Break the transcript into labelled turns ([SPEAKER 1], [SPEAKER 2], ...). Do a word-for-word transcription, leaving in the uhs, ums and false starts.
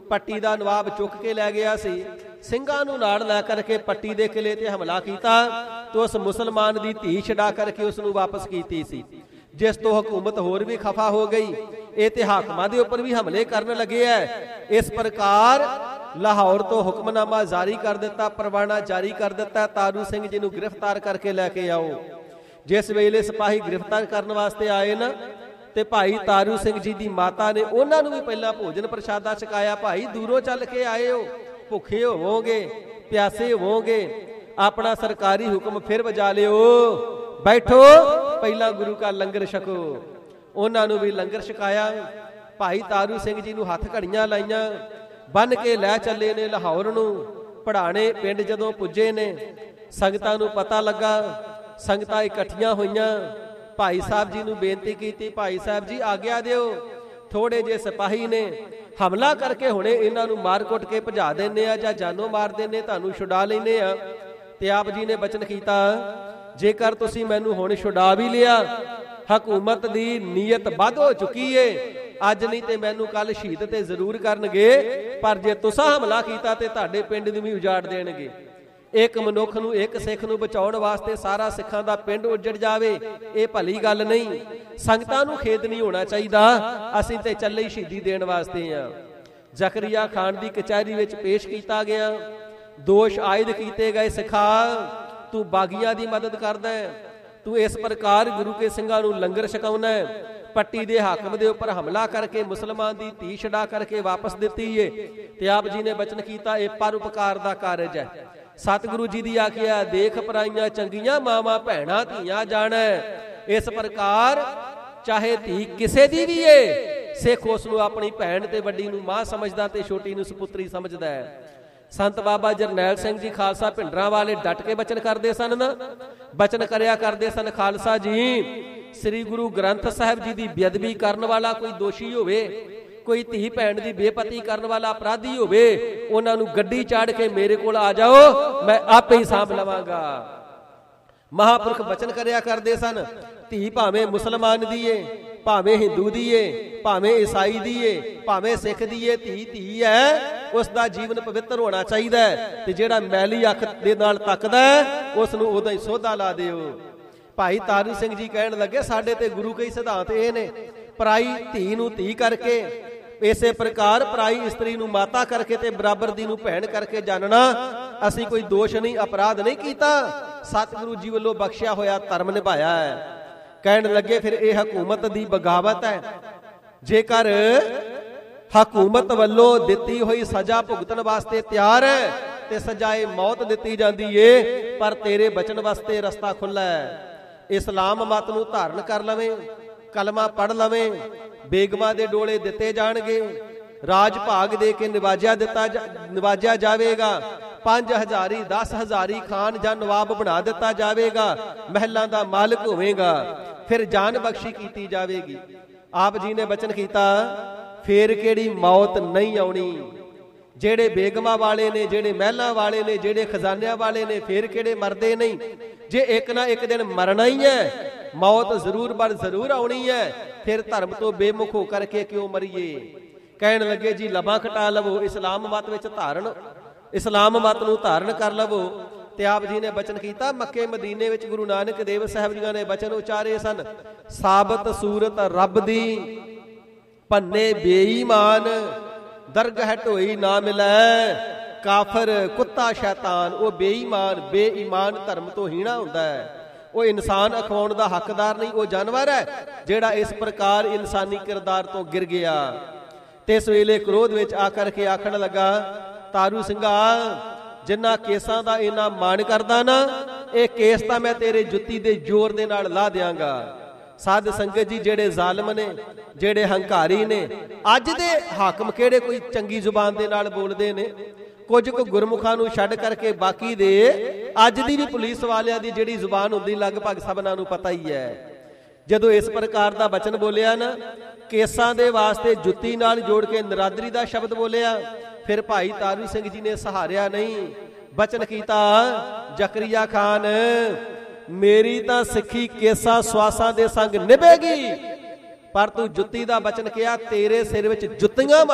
[SPEAKER 1] ਪੱਟੀ ਦਾ ਨਵਾਬ ਚੁੱਕ ਕੇ ਲੈ ਗਿਆ ਸੀ। ਸਿੰਘਾਂ ਨੂੰ ਨਾਲ ਲੈ ਕਰਕੇ ਪੱਟੀ ਦੇ ਕਿਲੇ ਤੇ ਹਮਲਾ ਕੀਤਾ ਤੇ ਉਸ ਮੁਸਲਮਾਨ ਦੀ ਧੀ ਛਡਾ ਕਰਕੇ ਉਸ ਨੂੰ ਵਾਪਸ ਕੀਤੀ ਸੀ, ਜਿਸ ਤੋਂ ਹਕੂਮਤ ਹੋਰ ਵੀ ਖਫਾ ਹੋ ਗਈ। ਇਹ ਤੇ ਹਾਕਮਾਂ ਦੇ ਉੱਪਰ ਵੀ ਹਮਲੇ ਕਰਨ ਲੱਗੇ ਹੈ। ਇਸ ਪ੍ਰਕਾਰ ਲਾਹੌਰ ਤੋਂ ਹੁਕਮਨਾਮਾ ਜਾਰੀ ਕਰ ਦਿੱਤਾ, ਪਰਵਾਨਾ ਜਾਰੀ ਕਰ ਦਿੱਤਾ, ਤਾਰੂ ਸਿੰਘ ਜੀ ਨੂੰ ਗ੍ਰਿਫਤਾਰ ਕਰਕੇ ਲੈ ਕੇ ਆਓ। ਜਿਸ ਵੇਲੇ ਸਿਪਾਹੀ ਗ੍ਰਿਫਤਾਰ ਕਰਨ ਵਾਸਤੇ ਆਏ ਨਾ, ਤੇ ਭਾਈ ਤਾਰੂ ਸਿੰਘ ਜੀ ਦੀ ਮਾਤਾ ਨੇ ਉਹਨਾਂ ਨੂੰ ਵੀ ਪਹਿਲਾਂ ਭੋਜਨ ਪ੍ਰਸ਼ਾਦਾ ਛਕਾਇਆ। ਭਾਈ ਦੂਰੋਂ ਚੱਲ ਕੇ ਆਏ ਹੋ, ਭੁੱਖੇ ਹੋਵੋਗੇ, ਪਿਆਸੇ ਹੋਵੋਗੇ, ਆਪਣਾ ਸਰਕਾਰੀ ਹੁਕਮ ਫਿਰ ਵਜਾ ਲਿਓ, ਬੈਠੋ ਪਹਿਲਾਂ ਗੁਰੂ ਕਾ ਲੰਗਰ ਛਕੋ। ਉਹਨਾਂ ਨੂੰ ਵੀ ਲੰਗਰ ਛਕਾਇਆ। ਭਾਈ ਤਾਰੂ ਸਿੰਘ ਜੀ ਨੂੰ ਹੱਥ ਘੜੀਆਂ ਲਾਈਆਂ, ਬੰਨ ਕੇ ਲੈ ਚੱਲੇ ਨੇ ਲਾਹੌਰ ਨੂੰ। ਪੜਾਣੇ ਪਿੰਡ ਜਦੋਂ ਪੁੱਜੇ ਨੇ, ਸੰਗਤਾਂ ਨੂੰ ਪਤਾ ਲੱਗਾ, ਸੰਗਤਾਂ ਇਕੱਠੀਆਂ ਹੋਈਆਂ। ਭਾਈ ਸਾਹਿਬ ਜੀ ਨੂੰ ਬੇਨਤੀ ਕੀਤੀ, ਭਾਈ ਸਾਹਿਬ ਜੀ ਆਗਿਆ ਦਿਓ, ਥੋੜੇ ਜਿਹੇ ਸਿਪਾਹੀ ਨੇ, ਹਮਲਾ ਕਰਕੇ ਹੁਣੇ ਇਹਨਾਂ ਨੂੰ ਮਾਰ ਕੁੱਟ ਕੇ ਭਜਾ ਦਿੰਦੇ ਆ ਜਾਂ ਜਾਨੋਂ ਮਾਰ ਦਿੰਦੇ, ਤੁਹਾਨੂੰ ਛੁਡਾ ਲੈਂਦੇ ਆ। ਤੇ ਆਪ ਜੀ ਨੇ ਬਚਨ ਕੀਤਾ, ਜੇਕਰ ਤੁਸੀਂ ਮੈਨੂੰ ਹੁਣ ਛੁਡਾ ਵੀ ਲਿਆ, ਹਕੂਮਤ ਦੀ ਨੀਅਤ ਵੱਧ ਹੋ ਚੁੱਕੀ ਏ, ਅੱਜ ਨਹੀਂ ਤੇ ਮੈਨੂੰ ਕੱਲ ਸ਼ਹੀਦ ਤੇ ਜ਼ਰੂਰ ਕਰਨਗੇ, ਪਰ ਜੇ ਤੁਸੀਂ ਹਮਲਾ ਕੀਤਾ ਤੇ ਤੁਹਾਡੇ ਪਿੰਡ ਨੂੰ ਵੀ ਉਜਾੜ ਦੇਣਗੇ। ਇੱਕ ਮਨੁੱਖ ਨੂੰ, ਇੱਕ ਸਿੱਖ ਨੂੰ ਬਚਾਉਣ ਵਾਸਤੇ ਸਾਰਾ ਸਿੱਖਾਂ ਦਾ ਪਿੰਡ ਉੱਜੜ ਜਾਵੇ, ਇਹ ਭਲੀ ਗੱਲ ਨਹੀਂ। ਸੰਗਤਾਂ ਨੂੰ ਖੇਦ ਨਹੀਂ ਹੋਣਾ ਚਾਹੀਦਾ, ਅਸੀਂ ਤੇ ਚੱਲੇ ਹੀ ਸ਼ਹੀਦੀ ਦੇਣ ਵਾਸਤੇ ਆ। ਜ਼ਕਰੀਆ ਖਾਨ ਦੀ ਕਚਹਿਰੀ ਵਿੱਚ ਪੇਸ਼ ਕੀਤਾ ਗਿਆ, ਦੋਸ਼ ਆਇਦ ਕੀਤੇ ਗਏ, ਸਿਖਾ ਤੂੰ ਬਾਗੀਆਂ ਦੀ ਮਦਦ ਕਰਦਾ ਹੈ, ਤੂੰ ਇਸ ਪ੍ਰਕਾਰ ਗੁਰੂ ਕੇ ਸਿੰਘਾਂ ਨੂੰ ਲੰਗਰ ਛਕਾਉਣਾ ਹੈ, ਪੱਟੀ ਦੇ ਹਾਕਮ ਦੇ ਉੱਪਰ ਹਮਲਾ ਕਰਕੇ ਮੁਸਲਮਾਨ ਦੀ ਧੀ ਛਡਾ ਕਰਕੇ ਵਾਪਸ ਦਿੱਤੀ ਏ। ਤੇ ਆਪ ਜੀ ਨੇ ਬਚਨ ਕੀਤਾ, ਇਹ ਪਰਉਪਕਾਰ ਦਾ ਕਾਰਜ ਹੈ। ਸਤਿਗੁਰੂ ਜੀ ਦੀ ਆਖਿਆ, ਦੇਖ ਪਰਾਈਆਂ ਚੰਗੀਆਂ ਮਾਵਾਂ ਭੈਣਾਂ ਧੀਆਂ ਜਾਣੈ। ਇਸ ਪ੍ਰਕਾਰ ਚਾਹੇ ਧੀ ਕਿਸੇ ਦੀ ਵੀ ਏ, ਸਿੱਖ ਉਸ ਨੂੰ ਆਪਣੀ ਭੈਣ ਤੇ ਵੱਡੀ ਨੂੰ ਮਾਂ ਸਮਝਦਾ ਤੇ ਛੋਟੀ ਨੂੰ ਸੁਪੁੱਤਰੀ ਸਮਝਦਾ ਹੈ। ਸੰਤ ਬਾਬਾ ਜਰਨੈਲ ਸਿੰਘ ਜੀ ਖਾਲਸਾ ਭਿੰਡਰਾਂ ਵਾਲੇ ਡਟ ਕੇ ਬਚਨ ਕਰਦੇ ਸਨ ਨਾ, ਬਚਨ ਕਰਿਆ ਕਰਦੇ ਸਨ, ਖਾਲਸਾ ਜੀ ਸ੍ਰੀ ਗੁਰੂ ਗ੍ਰੰਥ ਸਾਹਿਬ ਜੀ ਦੀ ਬੇਅਦਬੀ ਕਰਨ ਵਾਲਾ ਕੋਈ ਦੋਸ਼ੀ ਹੋਵੇ, ਕੋਈ ਧੀ ਭੈਣ ਦੀ ਬੇਪਤੀ ਕਰਨ ਵਾਲਾ ਅਪਰਾਧੀ ਹੋਵੇ, ਉਹਨਾਂ ਨੂੰ ਗੱਡੀ ਚਾੜ ਕੇ ਮੇਰੇ ਕੋਲ ਆ ਜਾਓ, ਮੈਂ ਆਪੇ ਹੀ ਸਾਂਭ ਲਵਾਂਗਾ। ਮਹਾਂਪੁਰਖ ਬਚਨ ਕਰਿਆ ਕਰਦੇ ਸਨ, ਧੀ ਭਾਵੇਂ ਮੁਸਲਮਾਨ ਦੀ ਏ, ਭਾਵੇਂ ਹਿੰਦੂ ਦੀ ਏ, ਭਾਵੇਂ ਈਸਾਈ ਦੀ ਏ, ਭਾਵੇਂ ਸਿੱਖ ਦੀ ਏ, ਧੀ ਧੀ ਹੈ, ਉਸ ਦਾ ਜੀਵਨ ਪਵਿੱਤਰ ਹੋਣਾ ਚਾਹੀਦਾ ਹੈ। ਤੇ ਜਿਹੜਾ ਮੈਲੀ ਅੱਖ ਦੇ ਨਾਲ ਤੱਕਦਾ ਉਸ ਨੂੰ ਉਦੋਂ ਹੀ ਸੋਧਾ ਲਾ ਦਿਓ। ਭਾਈ ਤਾਰੂ ਸਿੰਘ ਜੀ ਕਹਿਣ ਲੱਗੇ, ਸਾਡੇ ਤੇ ਗੁਰੂ ਕੇ ਸਿਧਾਂਤ ਇਹ ਨੇ, ਪਰਾਈ ਧੀ ਨੂੰ ਧੀ ਕਰਕੇ, ਇਸੇ ਪ੍ਰਕਾਰ ਪਰਾਈ ਇਸਤਰੀ ਨੂੰ ਮਾਤਾ ਕਰਕੇ ਤੇ ਬਰਾਬਰ ਦੀ ਨੂੰ ਭੈਣ ਕਰਕੇ ਜਾਣਨਾ, ਅਸੀਂ ਕੋਈ ਦੋਸ਼ ਨਹੀਂ, ਅਪਰਾਧ ਨਹੀਂ ਕੀਤਾ, ਸਤਿਗੁਰੂ ਜੀ ਵੱਲੋਂ ਬਖਸ਼ਿਆ ਹੋਇਆ ਧਰਮ ਨਿਭਾਇਆ ਹੈ। ਕਹਿਣ ਲੱਗੇ, ਫਿਰ ਇਹ ਹਕੂਮਤ ਦੀ ਬਗਾਵਤ ਹੈ। ਜੇਕਰ ਹਕੂਮਤ ਵੱਲੋਂ ਦਿੱਤੀ ਹੋਈ ਸਜ਼ਾ ਭੁਗਤਣ ਵਾਸਤੇ ਤਿਆਰ ਹੈ ਤੇ ਸਜ਼ਾਏ ਮੌਤ ਦਿੱਤੀ ਜਾਂਦੀ ਏ, ਪਰ ਤੇਰੇ ਬਚਨ ਵਾਸਤੇ ਰਸਤਾ ਖੁੱਲ੍ਹਾ ਹੈ। ਇਸਲਾਮ ਮਤ ਨੂੰ ਧਾਰਨ ਕਰ ਲਵੇਂ, ਕਲਮਾ ਪੜ੍ਹ ਲਵੇਂ, ਬੇਗਮਾਂ ਦੇ ਡੋਲੇ ਦਿੱਤੇ ਜਾਣਗੇ, ਰਾਜ ਭਾਗ ਦੇ ਕੇ ਨਿਵਾਜਿਆ ਦਿੱਤਾ ਨਿਵਾਜਿਆ ਜਾਵੇਗਾ, ਪੰਜ ਹਜ਼ਾਰੀ ਦਸ ਹਜ਼ਾਰੀ ਖਾਨ ਜਾਂ ਨਵਾਬ ਬਣਾ ਦਿੱਤਾ ਜਾਵੇਗਾ, ਮਹਿਲਾਂ ਦਾ ਮਾਲਕ ਹੋਵੇਗਾ, ਫਿਰ ਜਾਨ ਬਖਸ਼ੀ ਕੀਤੀ ਜਾਵੇਗੀ। ਆਪ ਜੀ ਨੇ ਬਚਨ ਕੀਤਾ, ਫੇਰ ਕਿਹੜੀ ਮੌਤ ਨਹੀਂ ਆਉਣੀ। ਜਿਹੜੇ ਬੇਗਮਾਂ ਵਾਲੇ ਨੇ, ਜਿਹੜੇ ਮਹਿਲਾਂ ਵਾਲੇ ਨੇ, ਜਿਹੜੇ ਖਜ਼ਾਨਿਆਂ ਵਾਲੇ ਨੇ, ਫੇਰ ਕਿਹੜੇ ਮਰਦੇ ਨਹੀਂ। ਜੇ ਇੱਕ ਨਾ ਇੱਕ ਦਿਨ ਮਰਨਾ ਹੀ ਹੈ, ਮੌਤ ਜ਼ਰੂਰ ਬਰ ਜ਼ਰੂਰ ਆਉਣੀ ਹੈ, ਫਿਰ ਧਰਮ ਤੋਂ ਬੇਮੁਖ ਹੋ ਕਰਕੇ ਕਿਉਂ ਮਰੀਏ। ਕਹਿਣ ਲੱਗੇ, ਜੀ ਲਬਾਂ ਘਟਾ ਲਵੋ, ਇਸਲਾਮ ਮਤ ਵਿੱਚ ਧਾਰਨ, ਇਸਲਾਮ ਮਤ ਨੂੰ ਧਾਰਨ ਕਰ ਲਵੋ। ਤੇ ਆਪ ਜੀ ਨੇ ਬਚਨ ਕੀਤਾ, ਮੱਕੇ ਮਦੀਨੇ ਵਿੱਚ ਗੁਰੂ ਨਾਨਕ ਦੇਵ ਸਾਹਿਬ ਜੀ ਨੇ ਬਚਨ ਉਚਾਰੇ ਸਨ, ਸਾਬਤ ਸੂਰਤ ਰੱਬ ਦੀ ਭੰਨੇ ਬੇਈਮਾਨ, ਦਰਗਹ ਢੋਈ ਨਾ ਮਿਲੈ, ਕਾਫਰ ਕੁੱਤਾ ਸ਼ੈਤਾਨ। ਉਹ ਬੇਈਮਾਨ ਬੇਈਮਾਨ ਧਰਮ ਤੋਂ ਹੀਣਾ ਹੁੰਦਾ ਹੈ, ਉਹ ਇਨਸਾਨ ਅਖਵਾਉਣ ਦਾ ਹੱਕਦਾਰ ਨਹੀਂ, ਉਹ ਜਾਨਵਰ ਹੈ ਜਿਹੜਾ ਇਸ ਪ੍ਰਕਾਰ ਇਨਸਾਨੀ ਕਿਰਦਾਰ ਤੋਂ ਗਿਰ ਗਿਆ। ਤੇ ਇਸ ਵੇਲੇ ਕ੍ਰੋਧ ਵਿੱਚ ਆ ਕਰਕੇ ਆਖਣ ਲੱਗਾ, ਤਾਰੂ ਸਿੰਘਾ, ਜਿੰਨਾ ਕੇਸਾਂ ਦਾ ਇੰਨਾ ਮਾਣ ਕਰਦਾ ਨਾ, ਇਹ ਕੇਸ ਤਾਂ ਮੈਂ ਤੇਰੇ ਜੁੱਤੀ ਦੇ ਜ਼ੋਰ ਦੇ ਨਾਲ ਲਾ ਦਿਆਂਗਾ। ਸਾਧ ਸੰਗਤ ਜੀ, ਜਿਹੜੇ ਜ਼ਾਲਮ ਨੇ, ਜਿਹੜੇ ਹੰਕਾਰੀ ਨੇ, ਅੱਜ ਦੇ ਹਾਕਮ ਕਿਹੜੇ ਕੋਈ ਚੰਗੀ ਜ਼ੁਬਾਨ ਦੇ ਨਾਲ ਬੋਲਦੇ ਨੇ, ਕੁਝ ਕੁ ਗੁਰਮੁਖਾਂ ਨੂੰ ਛੱਡ ਕਰਕੇ ਬਾਕੀ ਦੇ ਅੱਜ ਦੀ ਵੀ ਪੁਲਿਸ ਵਾਲਿਆਂ ਦੀ ਜਿਹੜੀ ਜ਼ੁਬਾਨ ਹੁੰਦੀ ਲਗਭਗ ਸਭਨਾਂ ਨੂੰ ਪਤਾ ਹੀ ਹੈ। ਜਦੋਂ ਇਸ ਪ੍ਰਕਾਰ ਦਾ ਬਚਨ ਬੋਲਿਆ ਨਾ, ਕੇਸਾਂ ਦੇ ਵਾਸਤੇ ਜੁੱਤੀ ਨਾਲ ਜੋੜ ਕੇ ਨਰਾਦਰੀ ਦਾ ਸ਼ਬਦ ਬੋਲਿਆ, ਫਿਰ ਭਾਈ ਤਾਰੂ ਸਿੰਘ ਜੀ ਨੇ ਸਹਾਰਿਆ ਨਹੀਂ, ਬਚਨ ਕੀਤਾ, ਜ਼ਕਰੀਆ ਖਾਨ, ਮੇਰੀ ਤਾਂ ਸਿੱਖੀ ਕੇਸਾਂ ਸਵਾਸਾਂ ਦੇ ਸੰਗ ਨਿਭੇਗੀ, ਪਰ ਤੂੰ ਜੁੱਤੀ ਦਾ ਬਚਨ ਕਿਹਾ, ਤੇਰੇ ਸਿਰ ਵਿੱਚ ਜੁੱਤੀਆਂ